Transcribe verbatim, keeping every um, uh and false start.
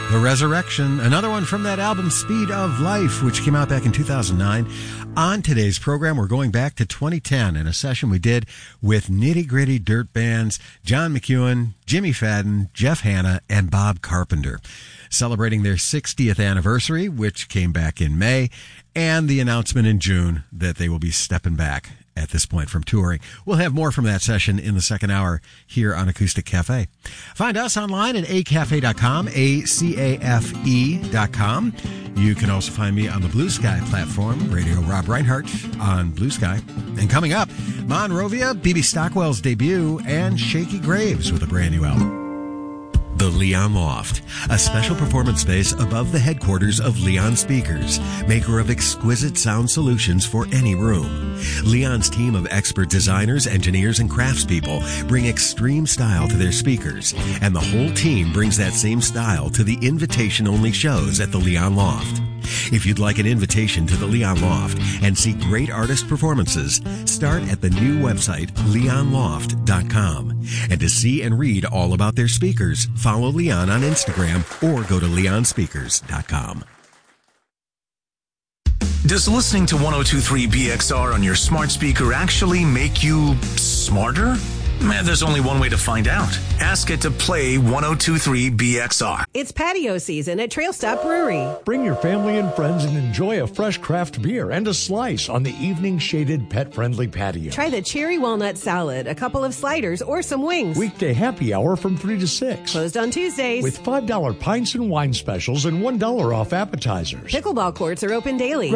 The Resurrection, another one from that album Speed of Life, which came out back in two thousand nine. On today's program, we're going back to twenty ten in a session we did with Nitty Gritty Dirt Bands, John McEuen, Jimmy Fadden, Jeff Hanna, and Bob Carpenter, celebrating their sixtieth anniversary, which came back in May, and the announcement in June that they will be stepping back at this point from touring. We'll have more from that session in the second hour here on Acoustic Cafe. Find us online at a cafe dot com, A C A F E dot com. You can also find me on the Blue Sky platform, Radio Rob Reinhardt on Blue Sky. And coming up, Monrovia, B B Stockwell's debut, and Shaky Graves with a brand new album. The Leon Loft, a special performance space above the headquarters of Leon Speakers, maker of exquisite sound solutions for any room. Leon's team of expert designers, engineers, and craftspeople bring extreme style to their speakers, and the whole team brings that same style to the invitation-only shows at the Leon Loft. If you'd like an invitation to the Leon Loft and see great artist performances, start at the new website, leon loft dot com. And to see and read all about their speakers, follow Leon on Instagram or go to leon speakers dot com. Does listening to one oh two point three B X R on your smart speaker actually make you smarter? Man, there's only one way to find out. Ask it to play one oh two point three B X R. It's patio season at Trail Stop Brewery. Bring your family and friends and enjoy a fresh craft beer and a slice on the evening shaded pet-friendly patio. Try the cherry walnut salad, a couple of sliders, or some wings. Weekday happy hour from three to six. Closed on Tuesdays. With five dollar pints and wine specials and one dollar off appetizers. Pickleball courts are open daily.